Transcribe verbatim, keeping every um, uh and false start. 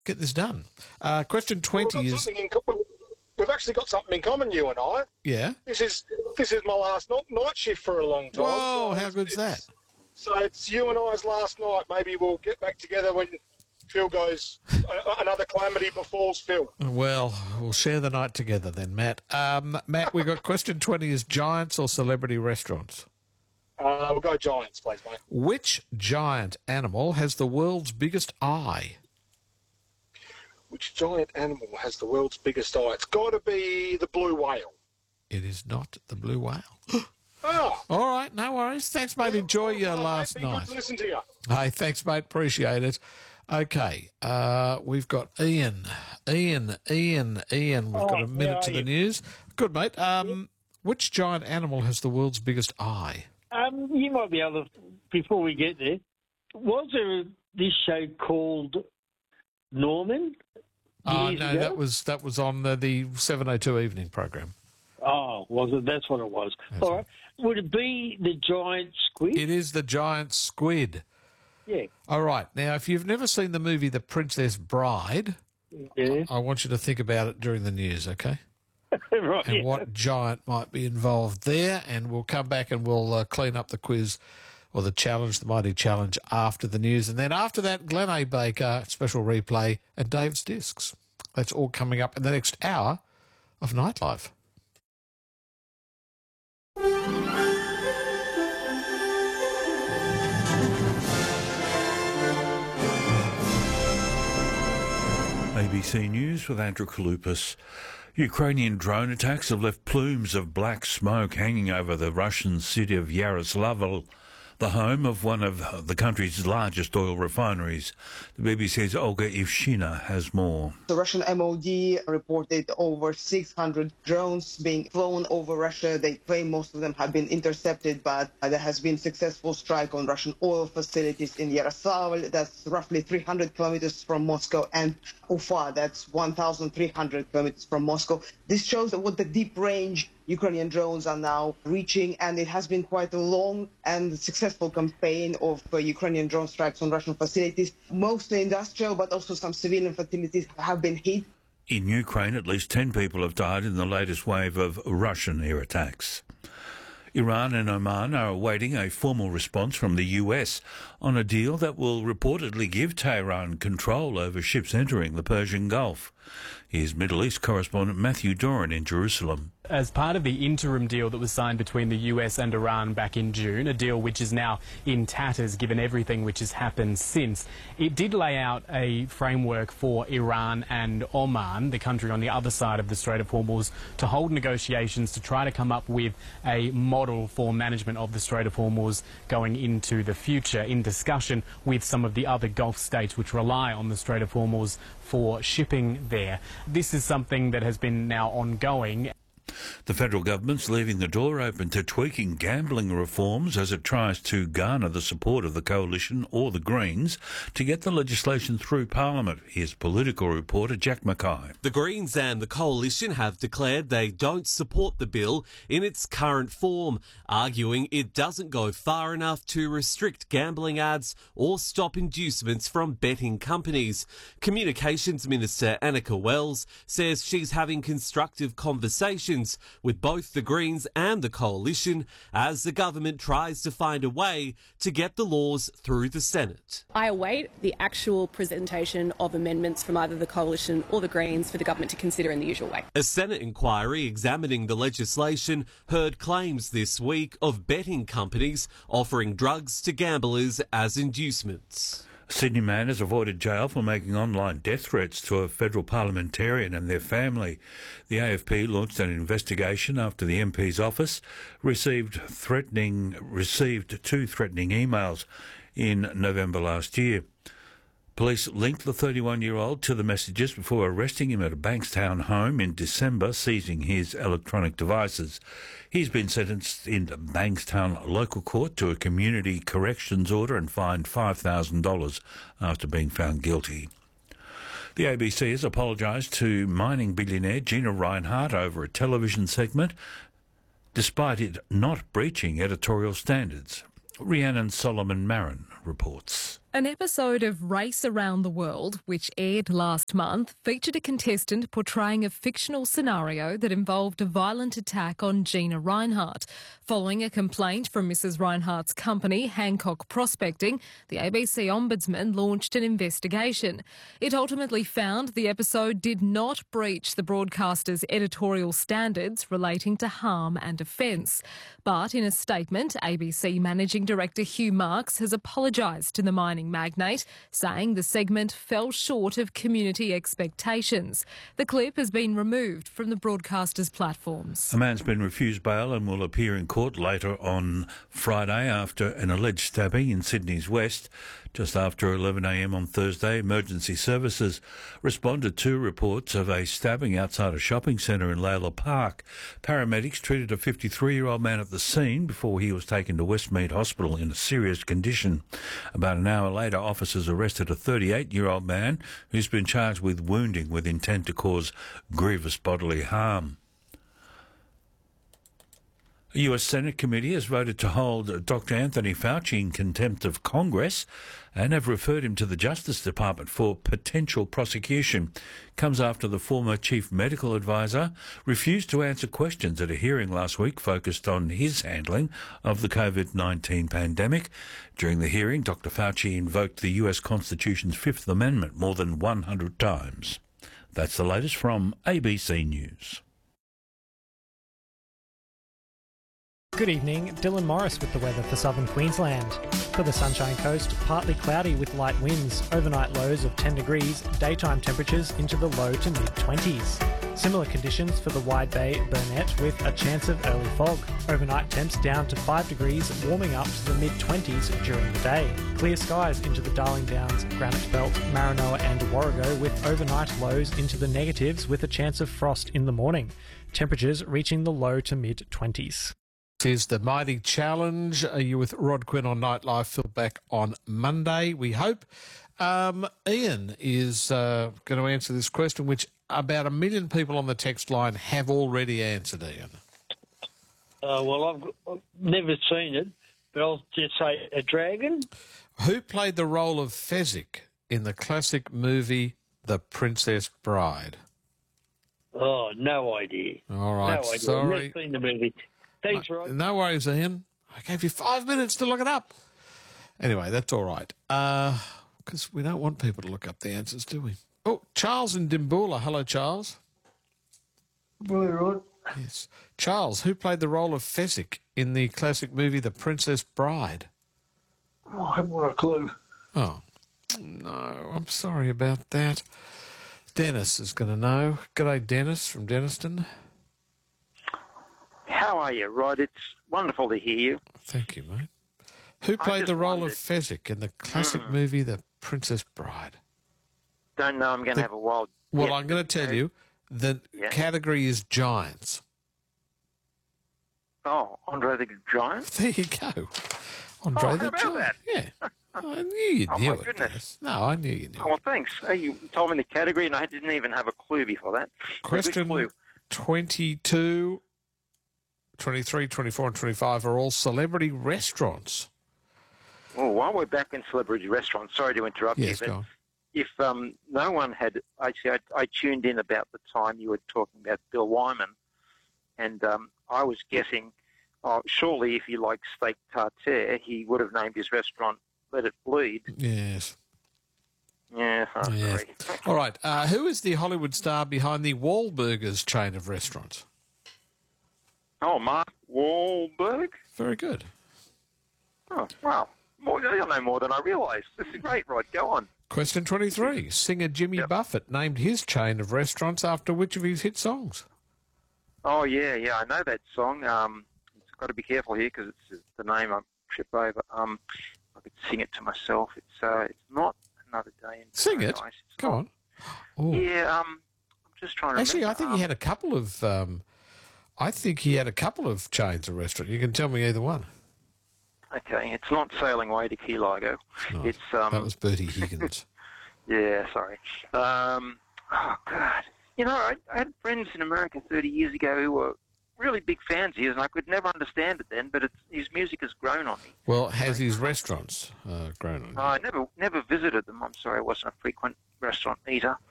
get this done. Uh, question twenty Well, we've got is... something in co- We've actually got something in common, you and I. Yeah? This is this is my last night, night shift for a long time. Whoa, so how good's that? So it's you and I's last night. Maybe we'll get back together when Phil goes, uh, another calamity befalls Phil. Well, we'll share the night together then, Matt. Um, Matt, we got question twenty is giants or celebrity restaurants? Uh, we'll go Giants, please, mate. Which giant animal has the world's biggest eye? Which giant animal has the world's biggest eye? It's got to be the blue whale. It is not the blue whale. Oh. All right, no worries. Thanks, mate. Enjoy your Oh, last mate, been night. Good to listen to you. Hey, thanks, mate. Appreciate it. Okay, uh, we've got Ian. Ian, Ian, Ian. We've got a minute to the news. Good, mate. Um, which giant animal has the world's biggest eye? Um, you might be able to, before we get there, was there this show called Norman? Oh, years no, ago? that was that was on the, the seven oh two evening program. Oh, was it? That's what it was. That's All right. Would it be the giant squid? It is the giant squid. Yeah. All right. Now, if you've never seen the movie The Princess Bride, Yeah. I want you to think about it during the news, okay? Right. And yeah. what giant might be involved there, and we'll come back and we'll uh, clean up the quiz or the challenge, the mighty challenge, after the news. And then after that, Glenn A. Baker, special replay, and Dave's Discs. That's all coming up in the next hour of Nightlife. A B C News with Andrew Kaloupas. Ukrainian drone attacks have left plumes of black smoke hanging over the Russian city of Yaroslavl, the home of one of the country's largest oil refineries. The B B C's Olga Ivshina has more. The Russian M O D reported over six hundred drones being flown over Russia. They claim most of them have been intercepted, but there has been successful strike on Russian oil facilities in Yaroslavl. That's roughly three hundred kilometers from Moscow, and Ufa, that's one thousand three hundred kilometers from Moscow. This shows what the deep range Ukrainian drones are now reaching, and it has been quite a long and successful campaign of uh, Ukrainian drone strikes on Russian facilities, mostly industrial, but also some civilian facilities have been hit. In Ukraine, at least ten people have died in the latest wave of Russian air attacks. Iran and Oman are awaiting a formal response from the U S on a deal that will reportedly give Tehran control over ships entering the Persian Gulf. Here's Middle East correspondent Matthew Doran in Jerusalem. As part of the interim deal that was signed between the U S and Iran back in June, a deal which is now in tatters given everything which has happened since, it did lay out a framework for Iran and Oman, the country on the other side of the Strait of Hormuz, to hold negotiations to try to come up with a model for management of the Strait of Hormuz going into the future, in discussion with some of the other Gulf states which rely on the Strait of Hormuz for shipping there. This is something that has been now ongoing. The federal government's leaving the door open to tweaking gambling reforms as it tries to garner the support of the Coalition or the Greens to get the legislation through Parliament. Here's political reporter Jack Mackay. The Greens and the Coalition have declared they don't support the bill in its current form, arguing it doesn't go far enough to restrict gambling ads or stop inducements from betting companies. Communications Minister Annika Wells says she's having constructive conversations with both the Greens and the Coalition as the government tries to find a way to get the laws through the Senate. I await the actual presentation of amendments from either the Coalition or the Greens for the government to consider in the usual way. A Senate inquiry examining the legislation heard claims this week of betting companies offering drugs to gamblers as inducements. A Sydney man has avoided jail for making online death threats to a federal parliamentarian and their family. The A F P launched an investigation after the M P's office received threatening received two threatening emails in November last year. Police linked the thirty-one-year-old to the messages before arresting him at a Bankstown home in December, seizing his electronic devices. He's been sentenced in Bankstown local court to a community corrections order and fined five thousand dollars after being found guilty. The A B C has apologised to mining billionaire Gina Rinehart over a television segment, despite it not breaching editorial standards. Rhiannon Solomon Marin reports. An episode of Race Around the World, which aired last month, featured a contestant portraying a fictional scenario that involved a violent attack on Gina Rinehart. Following a complaint from Missus Rinehart's company, Hancock Prospecting, the A B C Ombudsman launched an investigation. It ultimately found the episode did not breach the broadcaster's editorial standards relating to harm and offence. But in a statement, A B C Managing Director Hugh Marks has apologised to the mining magnate, saying the segment fell short of community expectations. The clip has been removed from the broadcaster's platforms. A man's been refused bail and will appear in court later on Friday after an alleged stabbing in Sydney's West. Just after eleven a m on Thursday, emergency services responded to reports of a stabbing outside a shopping centre in Layla Park. Paramedics treated a fifty-three-year-old man at the scene before he was taken to Westmead Hospital in a serious condition. About an hour later, officers arrested a thirty-eight-year-old man who's been charged with wounding with intent to cause grievous bodily harm. A U S Senate committee has voted to hold Doctor Anthony Fauci in contempt of Congress and have referred him to the Justice Department for potential prosecution. Comes after the former chief medical advisor refused to answer questions at a hearing last week focused on his handling of the COVID nineteen pandemic. During the hearing, Doctor Fauci invoked the U S Constitution's Fifth Amendment more than one hundred times. That's the latest from A B C News. Good evening, Dylan Morris with the weather for southern Queensland. For the Sunshine Coast, partly cloudy with light winds, overnight lows of ten degrees, daytime temperatures into the low to mid twenties. Similar conditions for the Wide Bay, Burnett with a chance of early fog. Overnight temps down to five degrees, warming up to the mid twenties during the day. Clear skies into the Darling Downs, Granite Belt, Maranoa and Warrego with overnight lows into the negatives with a chance of frost in the morning. Temperatures reaching the low to mid twenties. This is the Mighty Challenge. Are you with Rod Quinn on Nightlife? Phil back on Monday, we hope. Um, Ian is uh, going to answer this question, which about a million people on the text line have already answered, Ian. Uh, well, I've, I've never seen it, but I'll just say a dragon. Who played the role of Fezzik in the classic movie The Princess Bride? Oh, no idea. All right, no idea. sorry. I've never seen the movie. Thanks, no, Rod. No worries, Ian. I gave you five minutes to look it up. Anyway, that's all right. Because uh, we don't want people to look up the answers, do we? Oh, Charles in Dimboola. Hello, Charles. Hello, Rod. Yes. Charles, who played the role of Fezzik in the classic movie The Princess Bride? Oh, I haven't got a clue. Oh, no, I'm sorry about that. Dennis is going to know. G'day, Dennis from Denniston. How are you, Rod? It's wonderful to hear you. Thank you, mate. Who played the role wondered. of Fezzik in the classic mm. movie The Princess Bride? Don't know. I'm going to have a wild... Well, yeah. I'm going to tell you, the yeah. category is giants. Oh, Andre the Giant? There you go. Andre oh, the how about Giant. that? Yeah. I knew you oh, knew my it. goodness. Dennis. No, I knew you knew oh, well, thanks. Hey, you told me the category, and I didn't even have a clue before that. Question clue. twenty-two, twenty-three, twenty-four, and twenty-five are all celebrity restaurants. Well, while we're back in celebrity restaurants, sorry to interrupt yes, you, go but on. if um, no one had... Actually, I, I tuned in about the time you were talking about Bill Wyman, and um, I was guessing, oh, surely if he liked steak tartare, he would have named his restaurant Let It Bleed. Yes. Yeah, I yes. agree. All right. Uh, who is the Hollywood star behind the Wahlburgers chain of restaurants? Oh, Mark Wahlberg? Very good. Oh, wow. More, you'll know more than I realised. This is great, Rod. Go on. Question twenty-three. Singer Jimmy yep. Buffett named his chain of restaurants after which of his hit songs? Oh, yeah, yeah, I know that song. Um, I've got to be careful here because it's the name I trip over. Um, I could sing it to myself. It's uh, it's not Another Day in Sing Paradise. it. It's Come not. on. Ooh. Yeah, um, I'm just trying to Actually, remember. I think um, he had a couple of... Um, I think he had a couple of chains of restaurants. You can tell me either one. Okay, it's not Sailing Away to Key Largo. No, it's um, that was Bertie Higgins. Yeah, sorry. Um, oh, God. You know, I, I had friends in America thirty years ago who were really big fans of his, and I could never understand it then, but it's, his music has grown on me. Well, has his restaurants uh, grown on you? I never never visited them. I'm sorry, I wasn't a frequent restaurant eater.